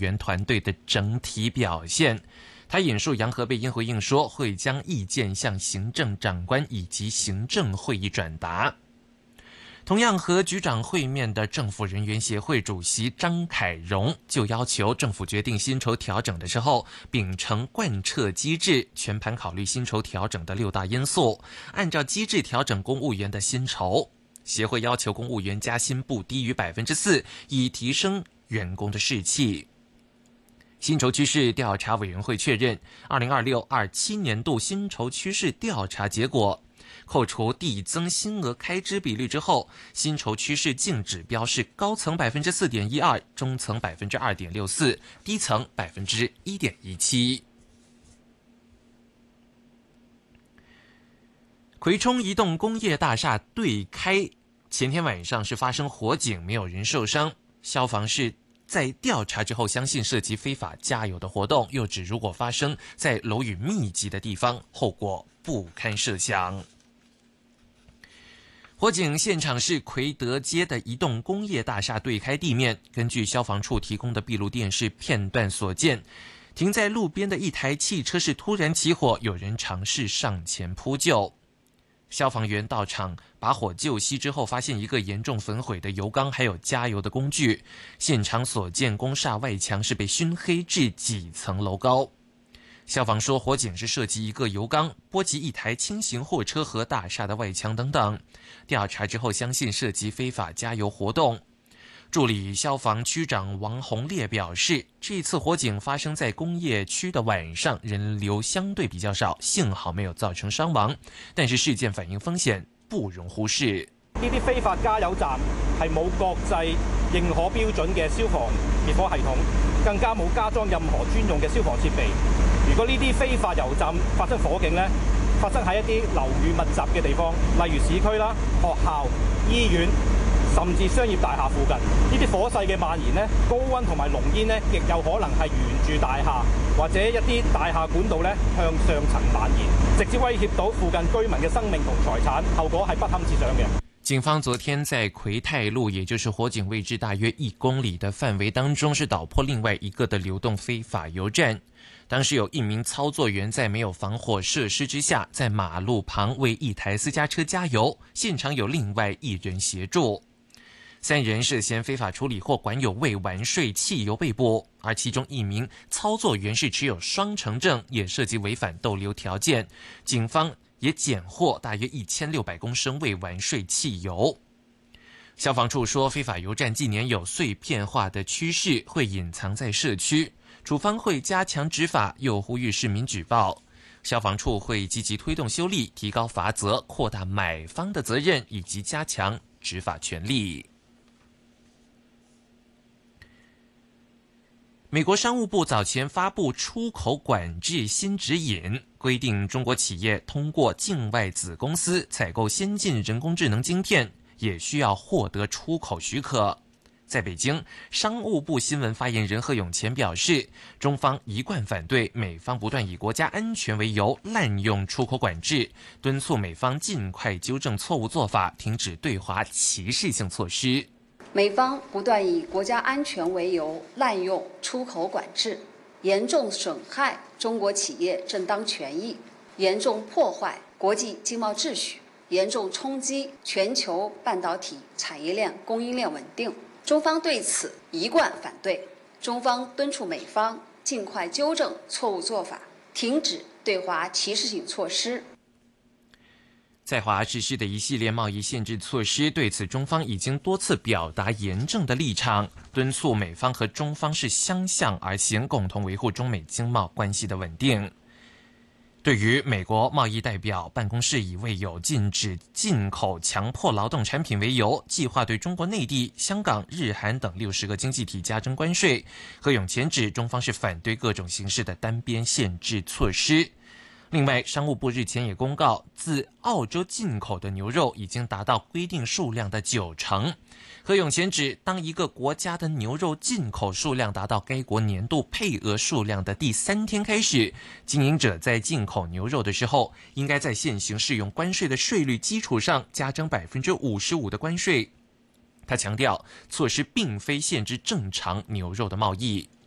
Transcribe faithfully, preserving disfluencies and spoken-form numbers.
员团队的整体表现。他引述杨和贝因回应说，会将意见向行政长官以及行政会议转达。同样和局长会面的政府人员协会主席张凯荣就要求政府决定薪酬调整的时候，秉承贯彻机制，全盘考虑薪酬调整的六大因素，按照机制调整公务员的薪酬。协会要求公务员加薪不低于百分之四，以提升员工的士气。薪酬趋势调查委员会确认，二零二六二七年度薪酬趋势调查结果，扣除递增薪额开支比率之后，薪酬趋势净指标是高层百分之四点一二，中层百分之二点六四，低层百分之一点一七。葵涌一栋工业大厦对开，前天晚上是发生火警，没有人受伤。消防是在调查之后，相信涉及非法加油的活动，又指如果发生在楼宇密集的地方，后果不堪设想。火警现场是奎德街的一栋工业大厦对开地面，根据消防处提供的闭路电视片段所见，停在路边的一台汽车是突然起火，有人尝试上前扑救。消防员到场把火救熄之后，发现一个严重焚毁的油缸，还有加油的工具。现场所见工厦外墙是被熏黑至几层楼高。消防说，火警是涉及一个油缸，波及一台轻型货车和大厦的外墙等等。调查之后，相信涉及非法加油活动。助理消防区长王宏烈表示，这次火警发生在工业区的晚上，人流相对比较少，幸好没有造成伤亡。但是事件反映风险不容忽視。 呢啲非法加油站係冇國際認可標準嘅消防滅火系統，更加冇加裝任何專用嘅消防設備。如果呢啲非法油站發生火警呢，發生喺一啲樓宇密集嘅地方，例如市區啦、學校、醫院，甚至商業大廈附近，呢啲火勢嘅蔓延呢，高溫同埋濃煙呢，亦有可能係沿住大廈或者一啲大廈管道呢向上層蔓延，直接威脅到附近居民嘅生命同財產，後果係不堪設想嘅。 警方昨天在奎泰路，也就是火警位置大约一公里的范围当中，是捣破另外一个的流动非法油站。当时有一名操作员在没有防火设施之下，在马路旁为一台私家车加油，现场有另外一人协助。三人涉嫌非法处理或管有未完税汽油被捕，而其中一名操作员是持有双程证，也涉及违反逗留条件。警方也检获大约一千六百公升未完税汽油。消防处说，非法油站近年有碎片化的趋势，会隐藏在社区，处方会加强执法，又呼吁市民举报。消防处会积极推动修例，提高罚则，扩大买方的责任，以及加强执法权力。美国商务部早前发布出口管制新指引，规定中国企业通过境外子公司采购先进人工智能晶片，也需要获得出口许可。在北京，商务部新闻发言人贺永前表示，中方一贯反对美方不断以国家安全为由滥用出口管制，敦促美方尽快纠正错误做法，停止对华歧视性措施。 美方不断以国家安全为由滥用出口管制，严重损害中国企业正当权益，严重破坏国际经贸秩序，严重冲击全球半导体产业链供应链稳定。中方对此一贯反对，中方敦促美方尽快纠正错误做法，停止对华歧视性措施。 在华实施的一系列贸易限制措施，对此中方已经多次表达严正的立场，敦促美方和中方是相向而行，共同维护中美经贸关系的稳定。对于美国贸易代表办公室以未有禁止进口强迫劳动产品为由，计划对中国内地、香港、日韩等六十个经济体加征关税，贺永前指中方是反对各种形式的单边限制措施。另外，商务部日前也公告，自澳洲进口的牛肉已经达到规定数量的九成。贺永前指，当一个国家的牛肉进口数量达到该国年度配额数量的第三天开始，经营者在进口牛肉的时候，应该在现行适用关税的税率基础上加征 百分之五十五 的关税。他强调，措施并非限制正常牛肉的贸易。